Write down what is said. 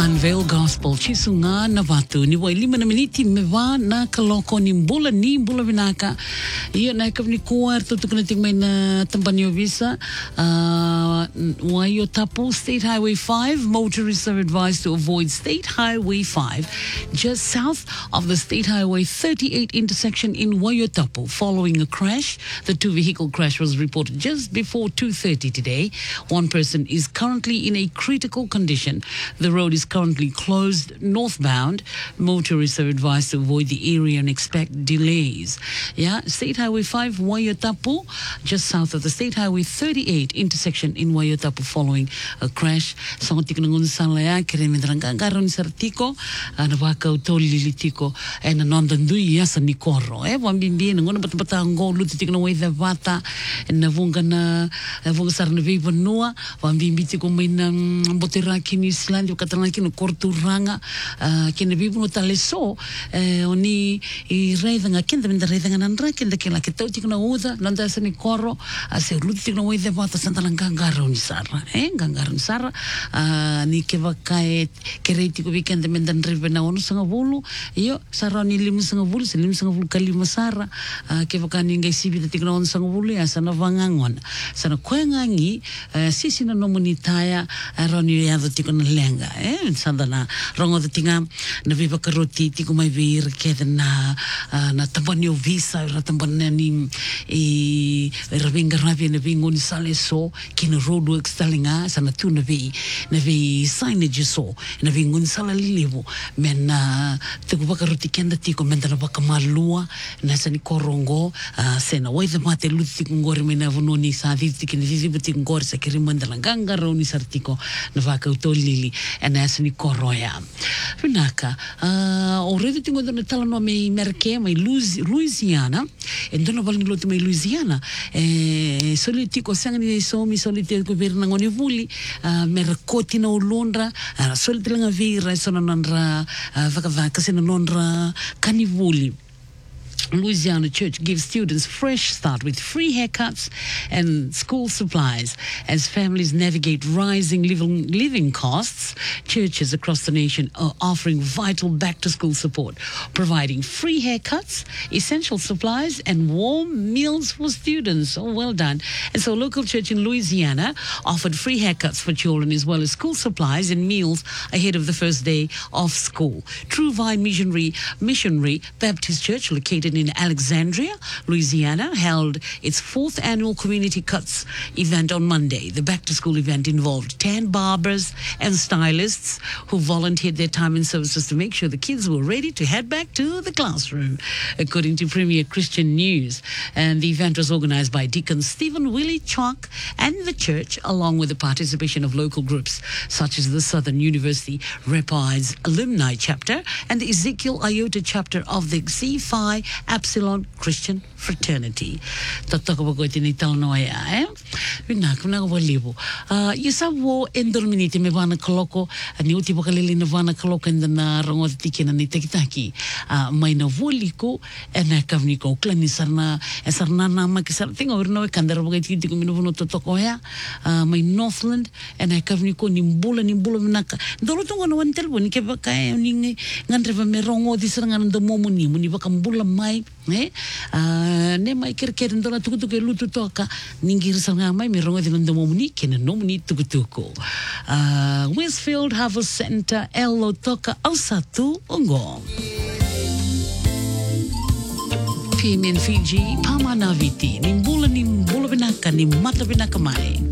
Unveil Gospel chisunga na watu ni wai 5 na miniti mewa na kaloko ni mbula vinaka iyo na ikap ni kuwarto tukanating may na tambanyo visa Wayo Tapu State Highway 5 motorists are advised to avoid State Highway 5 just south of the State Highway 38 intersection in Wayo Tapu following a crash. The two-vehicle crash was reported just before 2:30 today. One person is currently in a critical condition. The road is currently closed northbound. Motorists are advised to avoid the area and expect delays. Yeah, State Highway 5, Wayo Tapu, just south of the State Highway 38 intersection in Wayo Tapu following a crash. Sangotik nangun salaya kiremidrangan karon sartiko na waka utoli litiko na nondandui yasa nikoro wambimbi nangun batbatanggo lutitik na way the vata na vunga sarna viva noa wambimbi tiko may na botera kini Islandi katana kino korturanga kina viva no taleso oni I reidanga kinda minda reidanga nandra kinda kila kitau tiko na uda nanda sa nikoro ase lutitik na way the vata santalang Gangaro ni Sara ni keva kai kereti ko weekend mendan rive na ono sanga vulu iyo Sara ni 5 sanga vulu 5 sanga vulu kalima Sara keva kani ngai sibi tatikna ono sanga vulu ya sana vangangon sana kwengangi sisi na nomunitaya roni ya tikona lenga sanda na rongo tinga na viva karoti tiko mai vir kedna na tambanyo visa ratambanani I ravinga ravi na vingoni sale so kina roadworks talinga sana tu na vi signage so na vi ngun sala lilivo men te ko bakaroti kenda tiko men na bakamalua na sani korongo sena wai the mate luti ngori mena vononi sa viti kini viti ngori sa kirimandala Gangaro ni sartiko na vaka utolili na sani koroya vinaka already tingo na tala no me merke mai Louisiana endono valni lote mai Louisiana solitiko sangani so mi solite ko ver nangoni vuli merkoti na ulondra solite langa vira sona nandra vaka sena nondra kanivuli Louisiana Church gives students fresh start with free haircuts and school supplies. As families navigate rising living costs, churches across the nation are offering vital back-to-school support, providing free haircuts, essential supplies, and warm meals for students. Oh, well done. And so local church in Louisiana offered free haircuts for children as well as school supplies and meals ahead of the first day of school. True Vine Missionary Baptist Church, located in Alexandria, Louisiana, held its 4th annual Community Cuts event on Monday. The back-to-school event involved 10 barbers and stylists who volunteered their time and services to make sure the kids were ready to head back to the classroom, according to Premier Christian News. And the event was organized by Deacon Stephen Willie Chalk and the church, along with the participation of local groups such as the Southern University Rapides Alumni Chapter and the Ezekiel Iota Chapter of the Xi Phi Epsilon Christian Fraternity. Tataka ba ko tinital no ya Vinak na ko libo. Yesabo endorminite me bana koloko ani uti ba kalili na bana koloko na rongo tikina ni tekitaki. Mai na voliko na kavni ko klani sarna na makisar tinga urno kandar ba tiki ko minuno totoko ya mai Northland na kavni ko nimbula naka. Dolo tungo no wantel boni ke ba kay ni ngandre ba me rongo di sarangan do momuni muni ba kambula mai ne mai kerker ndona tukutuku lutu toka ningir sanga mai mirongo dinando momuni kena nomuni tukutuku Westfield Harvest Center Elo toka ausatu ongo PMN Fiji Pamanaviti nimbula binaka ni mata binaka mai